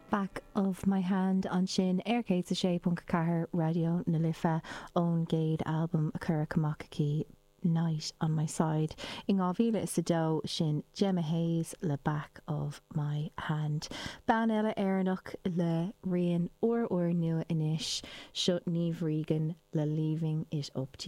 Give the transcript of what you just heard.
Back of my hand an sin aircéid sa sé punk cahar radio na lifa own gade album a cura camachí Night on My Side in Gávila is a do sin Gemma Hayes le Back of My Hand ban eile éireannach le rian or nua inis shut Niamh Regan le Leaving It Up to You.